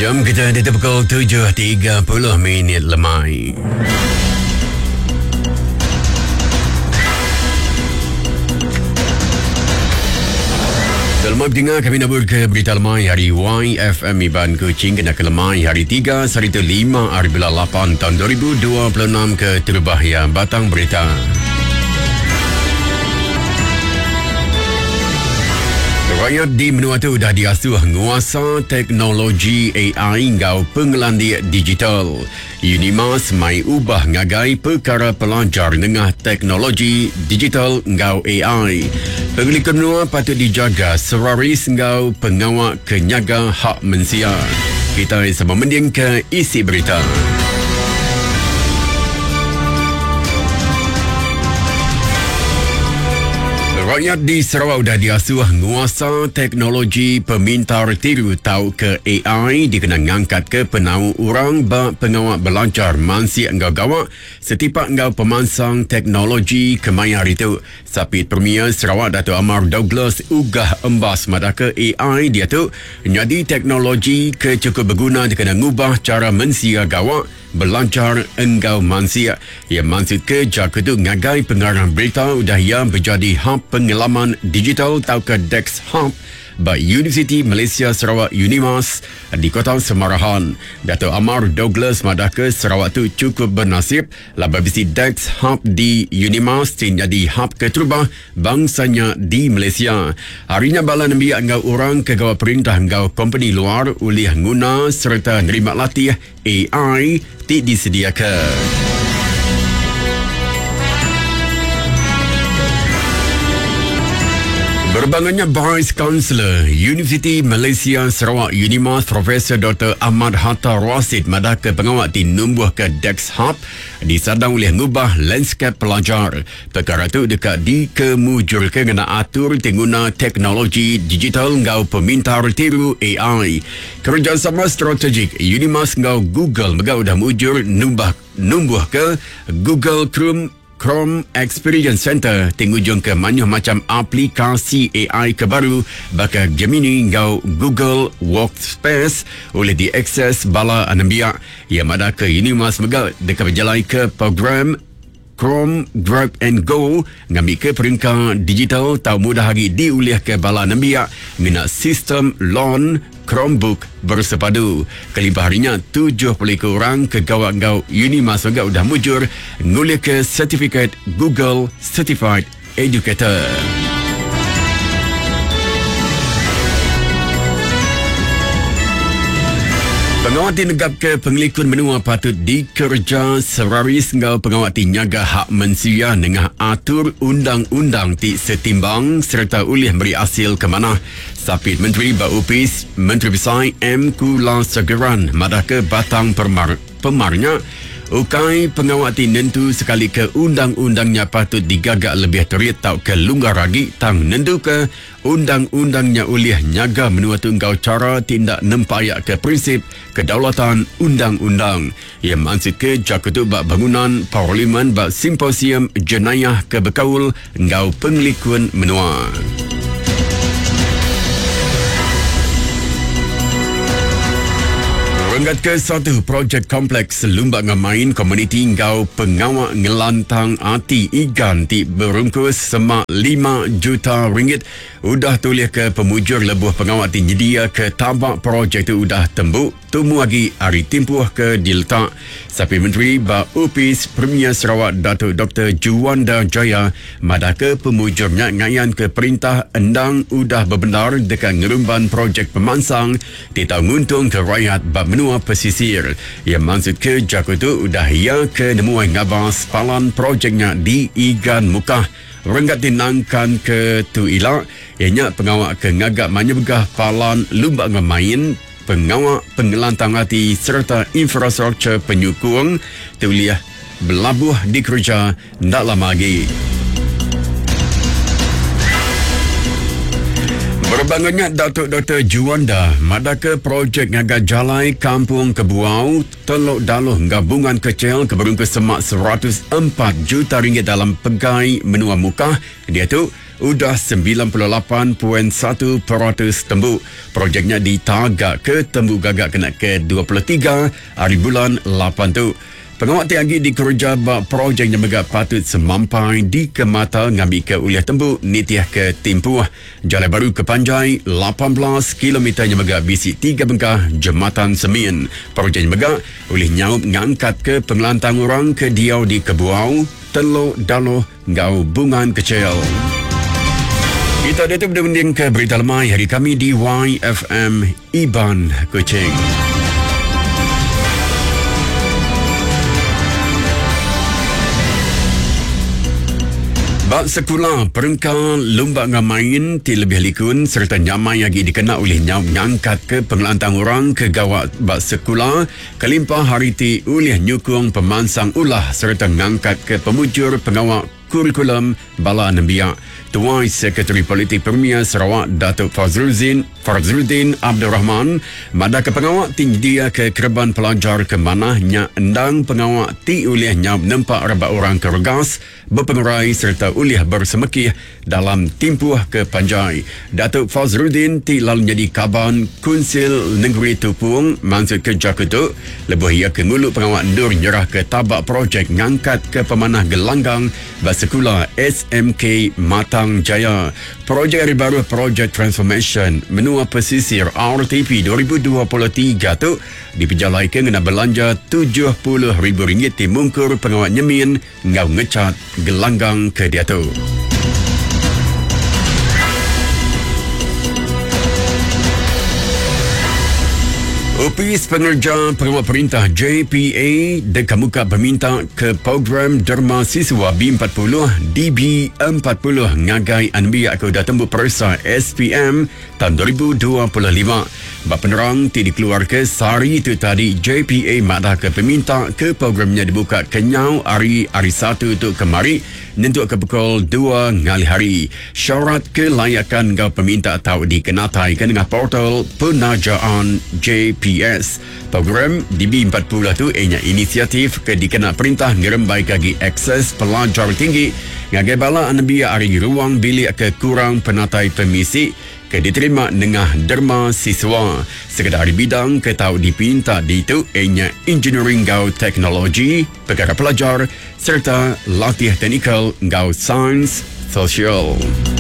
Jam kita di pukul 7.30 lemai. Selamat dengar kami nabur ke berita lemai hari YFM Iban Kuching kena ke lemai hari 3 Sarita 5 hari bulan 8 tahun 2026 ke Terbahaya Batang Berita. Rakyat di Menua tu dah diasuh nguasa teknologi AI ngau pengelandi digital. Unimas mai ubah ngagai perkara pelajar dengan teknologi digital ngau AI. Pengelik menua patut dijaga seraris ngau pengawal kenyaga hak manusia. Kita sama mending ke isi berita. Rakyat di Sarawak dah diasuh nguasa teknologi pemintar tiru tau ke AI dikenang ngangkat ke penau orang bak pengawal belajar mansi enggau gawak setipak enggau pemansang teknologi kemaya hari tu. Sapit Premier Sarawak Dato' Amar Douglas ugah embas madaka AI dia tu jadi teknologi ke cukup berguna dikenang ngubah cara mansia gawak belajar enggau mansia. Ia maksud ke jaka tu ngagai pengarah berita udah yang berjadi hub pengalaman digital tau ke Dex Hub ba Universiti Malaysia Sarawak Unimas di Kota Semarahan. Dato' Amar Douglas madaka Sarawak tu cukup bernasib laba bisi Dex Hub di Unimas jadi hub keterubah bangsanya di Malaysia. Harinya bala nambiak ngau orang ke gawat perintah ngau company luar ulih guna serta nerima latih AI ti disediakan. Berbangannya Vice Chancellor Universiti Malaysia Sarawak Unimas Profesor Dr. Ahmad Hatta Rasid madaka pengawal di numbuh ke Dex Hub disadang oleh ngubah landscape pelajar. Perkara tu dekat dikemujurkan kena atur tingguna teknologi digital ngau pemintar tiru AI. Kerjasama strategik Unimas ngau Google megau dah mujur numbuh ke Google Chrome Experience Center tingujung ke manyuh macam aplikasi AI kebaru baka Gemini ngau Google Workspace oleh diakses bala anambiak yang ada ke Unimas megau dekat berjalan ke program Chrome Grab and Go ngambil ke peringkat digital tau mudah lagi diulih ke bala nambiak guna sistem loan Chromebook bersepadu. Kelimpah harinya 70 orang ke gawat-gawat Unimas megau dah mujur ngulih ke sertifikat Google Certified Educator. Pengawal negap ke pengelikun menua patut dikerja seraris ngau pengawal nyaga hak manusia dengan atur undang-undang ti setimbang serta ulih beri hasil ke mana. Sapit Menteri Baupis Menteri Besar M. Kulasegaran madaka batang pemarnya ukai pengawal nentu sekali ke undang-undangnya patut digagak lebih terit tau ke lunggar lagi tang nentu ke undang-undangnya ulih nyaga menua tunggau cara tindak nempayak ke prinsip kedaulatan undang-undang. Ia maksud ke jakutu bak bangunan parlimen bak simposium jenayah ke bekaul ngau pengelikun menua. Renggat ke satu projek kompleks lumbak ngamain komuniti ngau pengawak ngelantang ati igan ti berungkus semak 5 juta ringgit udah tulis ke pemujur lebuh pengawak ti nyedia ke tabak projek tu udah tembuk temu lagi hari timpuh ke diletak. Sapi Menteri Baupis Premier Sarawak Datuk Dr. Juwanda Jaya madaka pemujurnya ngayan ke perintah endang udah berbenar dekat ngerumban projek pemansang titau nguntung ke rakyat bab menua pesisir. Ia maksud ke jakutu udah ia ke nemuai ngabas palan projeknya di Igan Mukah renggat dinangkan ke tu ilak ianya pengawak ke ngagak manyebegah palan lumbak ngamain pengawak pengelantang hati serta infrastruktur penyukung tuliah belabuh di kerja ndak lama lagi. Berbangannya Datuk Dr. Juwanda madaka projek ngaga jalai kampung Kebuau Teluk Daluh gabungan kecil keberung ke semak 104 juta ringgit dalam pegai menua mukah dia tu udah 98.1% tembuk. Projeknya ditagak ke tembuk gagak kena ke 23 hari bulan 8 tu. Pengawat tiagi dikerja bak projek yang megak patut semampai di kemata ngambil ke uliah tembuk nitiah ke timpuah. Jalan baru ke Panjai 18 km yang megak bisi 3 bengkah jembatan Semin. Projek yang megak oleh nyaup ngangkat ke pengelantang orang ke diau di Kebuau, Teluk Daloh, Ngau Bungan Kecil. Kita tutup dengan ke berita lemai hari kami di YFM Iban Kuching. Bak sekolah perengkang lomba ngamain ti lebih likun serta nyamai lagi dikena oleh ngangkat ke pengelantang orang ke gawat bak sekolah kelimpah hari ti oleh nyukung pemansang ulah serta ngangkat ke pemujur pengawal kurikulum Bala Nambia. Tuai Sekretari Politik Premier Sarawak Datuk Fazruddin Abdul Rahman mada ke pengawak tinggi dia ke Kereban Pelajar ke mana nya endang pengawak ti uliah nya nempak rebak orang ke regas berpengurai serta uliah bersemekih dalam timpuah ke Panjai. Datuk Fazruddin ti lalu jadi kaban Kunsil Negeri Tupung maksud ke Jakutuk lebuh ia ke nguluk pengawak Nur nyerah ke tabak projek ngangkat ke pemanah gelanggang Basekula SMK Matang Jaya. Projek hari baru Projek Transformation menua pesisir RTP 2023 tu dipejalaikan kena belanja RM70,000 di mungkur pengawat nyemin ngau ngecat gelanggang ke dia tu. Opis Pengerja Pengawal Perintah JPA dekat muka berminta ke program Derma Siswa B40 DB40 ngagai anbiak ke dah tembuk perisa SPM tahun 2025. Bak penerang ti dikeluarkan sehari itu tadi JPA madah ke peminta ke programnya dibuka kenyau hari 1 tu kemari nentuk ke pukul 2 ngali hari. Syarat kelayakan kau peminta tahu dikenatai ke dengan portal penajaan JPS. Program DB40 tu ianya inisiatif ke dikena perintah ngerembai kagi akses pelajar tinggi ngagai bala anabia hari ruang bilik ke kurang penatai permisi ke diterima dengan derma siswa. Sekretari bidang ke tahu dipinta di itu ianya engineering gau teknologi, perkara pelajar serta latih teknikal gau sains sosial.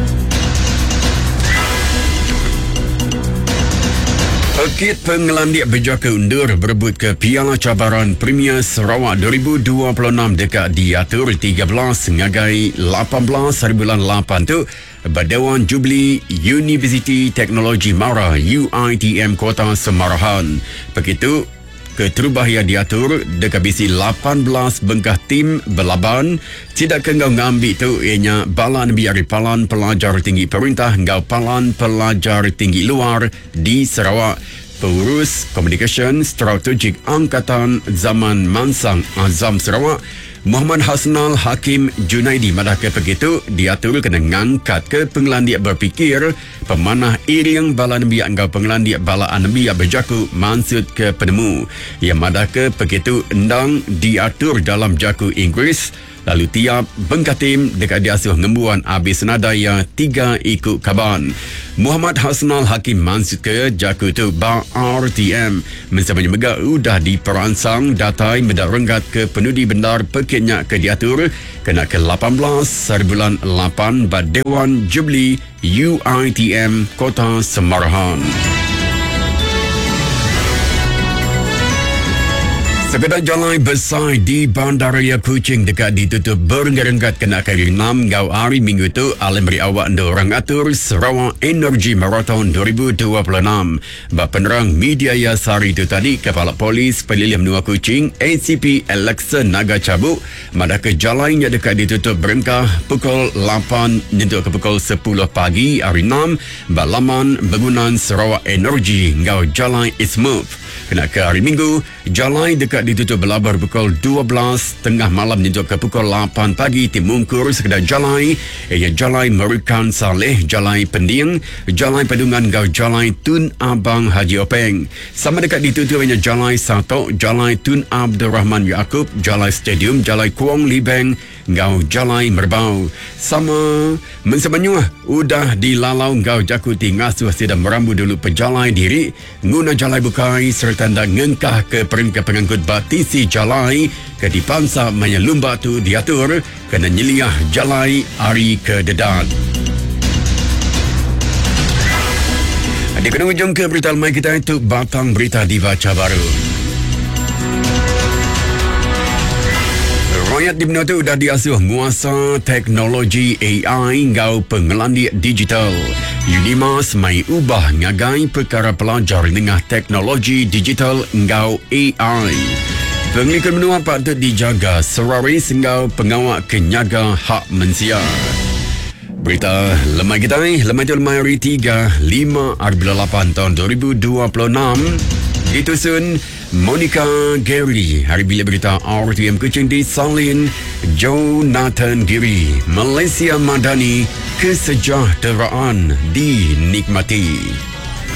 Akit pengelandik berjaka undur berebut ke Piala Cabaran Premier Sarawak 2026 dekat diatur 13 ngagai 18 hari bulan 8 tu Berdewan Jubli Universiti Teknologi Mara UiTM Kota Semarahan. Begitu keterubah yang diatur dekat bisi 18 bengkah tim berlaban tidak kengau ngambil tu ianya balan biari palan pelajar tinggi perintah ngau palan pelajar tinggi luar di Sarawak. Pengurus Komunikasi Strategik Angkatan Zaman Mansang Azam Sarawak Muhammad Hasnal Hakim Junaidi madah ke begitu diatur kena ngangkat ke pengelandik berfikir pemanah iring bala nabi anggau pengelandik bala nabi berjaku maksud ke penemu yang madah ke begitu endang diatur dalam jaku Inggeris lalu tiap bengkatim dekat diasuh ngembuan habis nadaya 3 ikut kaban. Muhammad Hasnal Hakim maksud ke jaku tu ba RTM mensabanya mega udah diperansang datai mendak renggat ke penudi benar pekenya ke diatur kena ke 18 hari bulan 8 ba Dewan Jubli UiTM Kota Semarahan. Sepeda jalan besar di Bandaraya Kuching dekat ditutup berenggat-enggat kena kali 6 gau hari minggu tu alam beri awak orang atur Sarawak Energy Marathon 2026. Bak penerang media Yasari itu tadi Kepala Polis Pelilih Menua Kuching ACP Alexa Naga Cabuk madah ke jalannya dekat ditutup berengkah pukul 8 nentuk ke pukul 10 pagi hari 6 bak laman bangunan Sarawak Energy gau jalan Ismove. Kena ke hari Minggu, jalan dekat ditutup belabar pukul 12 tengah malam nentuk ke pukul 8 pagi timungkur sekedar jalan ianya jalan Merukan Saleh, jalan Pending, jalan Pedungan gau jalan Tun Abang Haji Openg. Sama dekat ditutup ianya jalan Satok, jalan Tun Abdul Rahman Yaakob, jalan Stadium, jalan Kuong Libeng, ngau jalai merbau. Sama mensemenyuah udah dilalau ngau jakuti ngasuh sedang merambu dulu pejalai diri nguna jalai bukai serta anda ngengkah ke peringkat pengangkut batisi jalai ke dipangsa maya lumba tu diatur kena nyeliah jalai hari ke dedat. Di penghujung ke berita lemai kita itu batang berita dibaca baru. Rakyat di Benoa itu dah diasuh nguasa teknologi AI ngau pengelandi digital. UNIMAS mai ubah ngagai perkara pelajar dengan teknologi digital ngau AI. Penglikan Benoa patut dijaga seraris ngau pengawal kenyaga hak manusia. Berita lemai kita ni, lemai tu lemai hari 3, 5, 8 tahun 2026. Ditusun Monica Gary. Hari bila berita RTM Kuching disalin Jonathan Giri. Malaysia Madani, kesejahteraan dinikmati.